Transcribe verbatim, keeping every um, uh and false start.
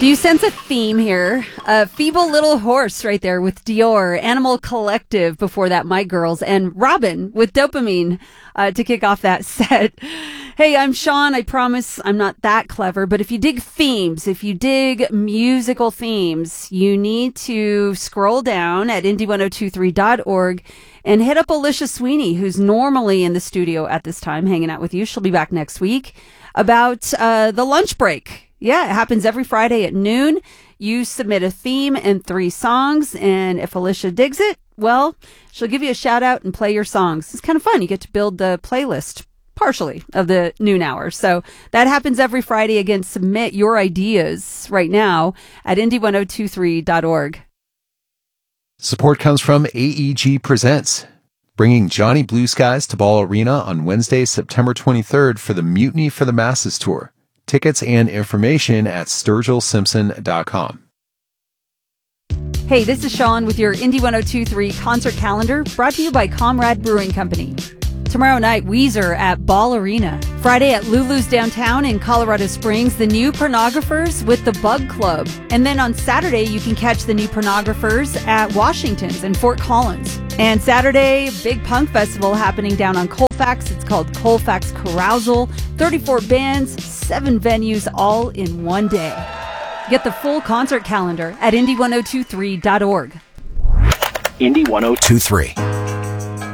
Do you sense a theme here? A Feeble Little Horse right there with Dior, Animal Collective before that, My Girls, and Robin with Dopamine uh, to kick off that set. Hey, I'm Sean. I promise I'm not that clever, but if you dig themes, if you dig musical themes, you need to scroll down at indie ten twenty-three dot org and hit up Alicia Sweeney, who's normally in the studio at this time hanging out with you. She'll be back next week about uh, the lunch break. Yeah, it happens every Friday at noon. You submit a theme and three songs, and if Alicia digs it, well, she'll give you a shout out and play your songs. It's kind of fun. You get to build the playlist partially of the noon hour. So that happens every Friday. Again, submit your ideas right now at indie ten twenty-three dot org. Support comes from A E G Presents, bringing Johnny Blue Skies to Ball Arena on Wednesday, September twenty-third for the Mutiny for the Masses Tour. Tickets and information at sturgill simpson dot com. Hey, this is Sean with your Indie ten twenty-three concert calendar, brought to you by Comrade Brewing Company. Tomorrow night, Weezer at Ball Arena. Friday at Lulu's downtown in Colorado Springs, the New Pornographers with the Bug Club. And then on Saturday, you can catch the New Pornographers at Washington's in Fort Collins. And Saturday, big punk festival happening down on Colfax. It's called Colfax Carousal. thirty-four bands, seven venues, all in one day. Get the full concert calendar at indie ten twenty-three dot org. Indie ten twenty-three.